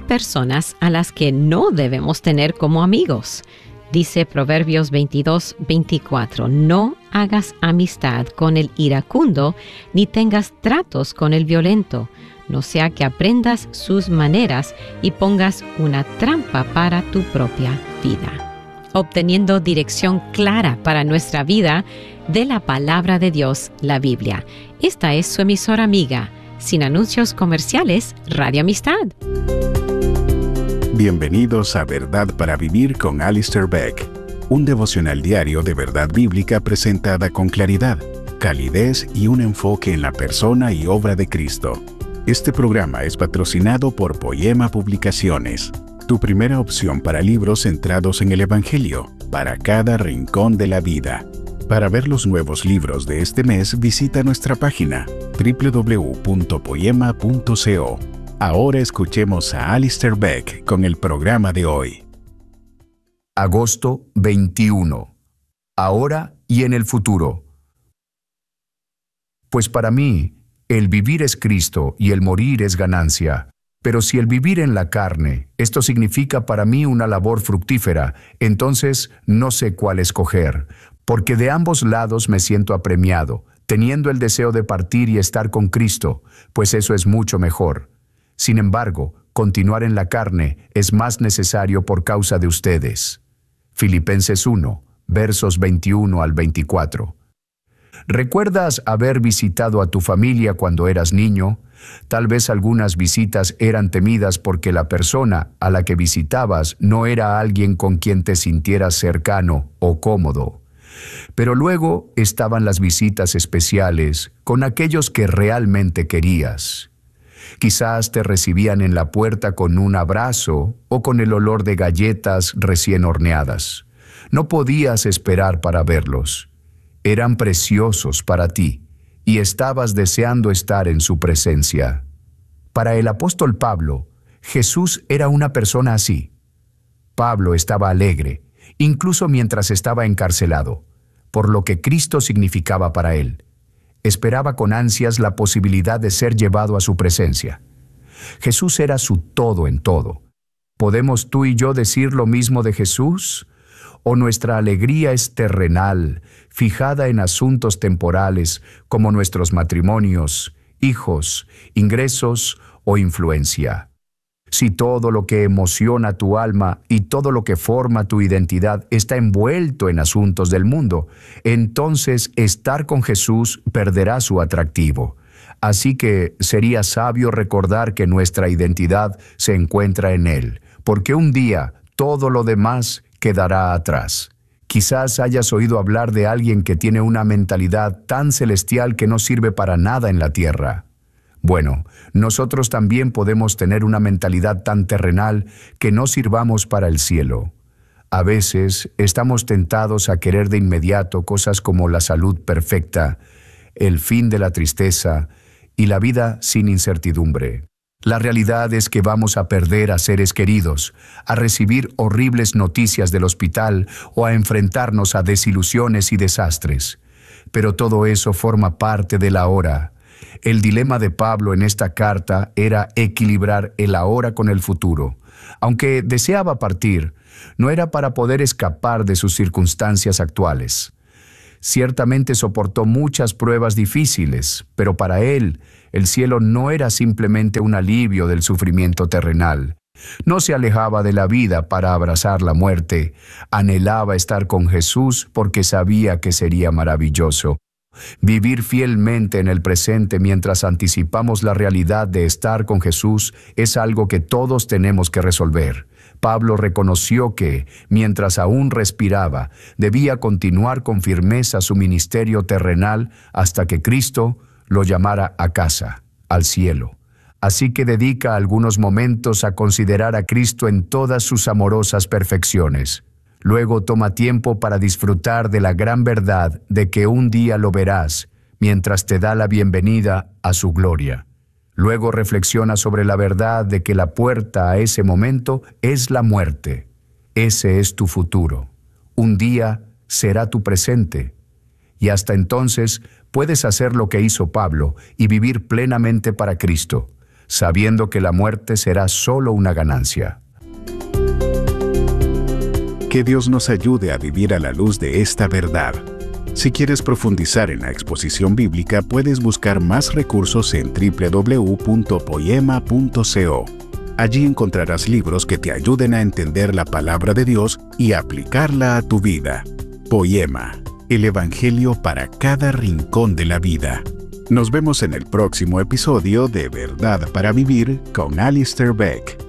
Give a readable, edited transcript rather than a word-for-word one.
personas a las que no debemos tener como amigos. Dice Proverbios 22:24, no hagas amistad con el iracundo, ni tengas tratos con el violento, no sea que aprendas sus maneras y pongas una trampa para tu propia vida. Obteniendo dirección clara para nuestra vida de la palabra de Dios, la Biblia. Esta es su emisora amiga, sin anuncios comerciales, Radio Amistad. Bienvenidos a Verdad para Vivir con Alistair Begg, un devocional diario de verdad bíblica presentada con claridad, calidez y un enfoque en la persona y obra de Cristo. Este programa es patrocinado por Poema Publicaciones, tu primera opción para libros centrados en el Evangelio, para cada rincón de la vida. Para ver los nuevos libros de este mes, visita nuestra página www.poema.co. Ahora escuchemos a Alistair Begg con el programa de hoy. Agosto 21. Ahora y en el futuro. Pues para mí, el vivir es Cristo y el morir es ganancia. Pero si el vivir en la carne, esto significa para mí una labor fructífera, entonces no sé cuál escoger, porque de ambos lados me siento apremiado, teniendo el deseo de partir y estar con Cristo, pues eso es mucho mejor. Sin embargo, continuar en la carne es más necesario por causa de ustedes. Filipenses 1, versos 21 al 24. ¿Recuerdas haber visitado a tu familia cuando eras niño? Tal vez algunas visitas eran temidas porque la persona a la que visitabas no era alguien con quien te sintieras cercano o cómodo. Pero luego estaban las visitas especiales con aquellos que realmente querías. Quizás te recibían en la puerta con un abrazo o con el olor de galletas recién horneadas. No podías esperar para verlos. Eran preciosos para ti y estabas deseando estar en su presencia. Para el apóstol Pablo, Jesús era una persona así. Pablo estaba alegre, incluso mientras estaba encarcelado, por lo que Cristo significaba para él. Esperaba con ansias la posibilidad de ser llevado a su presencia. Jesús era su todo en todo. ¿Podemos tú y yo decir lo mismo de Jesús? ¿O nuestra alegría es terrenal, fijada en asuntos temporales como nuestros matrimonios, hijos, ingresos o influencia? Si todo lo que emociona tu alma y todo lo que forma tu identidad está envuelto en asuntos del mundo, entonces estar con Jesús perderá su atractivo. Así que sería sabio recordar que nuestra identidad se encuentra en Él, porque un día todo lo demás quedará atrás. Quizás hayas oído hablar de alguien que tiene una mentalidad tan celestial que no sirve para nada en la tierra. Bueno, nosotros también podemos tener una mentalidad tan terrenal que no sirvamos para el cielo. A veces estamos tentados a querer de inmediato cosas como la salud perfecta, el fin de la tristeza y la vida sin incertidumbre. La realidad es que vamos a perder a seres queridos, a recibir horribles noticias del hospital o a enfrentarnos a desilusiones y desastres. Pero todo eso forma parte del ahora. El dilema de Pablo en esta carta era equilibrar el ahora con el futuro. Aunque deseaba partir, no era para poder escapar de sus circunstancias actuales. Ciertamente soportó muchas pruebas difíciles, pero para él, el cielo no era simplemente un alivio del sufrimiento terrenal. No se alejaba de la vida para abrazar la muerte. Anhelaba estar con Jesús porque sabía que sería maravilloso. Vivir fielmente en el presente mientras anticipamos la realidad de estar con Jesús es algo que todos tenemos que resolver. Pablo reconoció que, mientras aún respiraba, debía continuar con firmeza su ministerio terrenal hasta que Cristo lo llamara a casa, al cielo. Así que dedica algunos momentos a considerar a Cristo en todas sus amorosas perfecciones. Luego toma tiempo para disfrutar de la gran verdad de que un día lo verás, mientras te da la bienvenida a su gloria. Luego reflexiona sobre la verdad de que la puerta a ese momento es la muerte. Ese es tu futuro. Un día será tu presente. Y hasta entonces puedes hacer lo que hizo Pablo y vivir plenamente para Cristo. sabiendo que la muerte será solo una ganancia. Que Dios nos ayude a vivir a la luz de esta verdad. Si quieres profundizar en la exposición bíblica, puedes buscar más recursos en www.poema.co. Allí encontrarás libros que te ayuden a entender la palabra de Dios y aplicarla a tu vida. Poema, el Evangelio para cada rincón de la vida. Nos vemos en el próximo episodio de Verdad para Vivir con Alistair Begg.